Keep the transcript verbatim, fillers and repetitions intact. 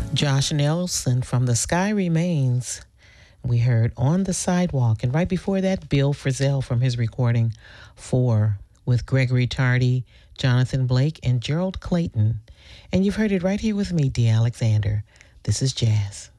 Josh Nelson from The Sky Remains. We heard On the Sidewalk. And right before that, Bill Frisell from his recording Four with Gregory Tardy, Jonathan Blake, and Gerald Clayton. And you've heard it right here with me, Dee Alexander. This is Jazz.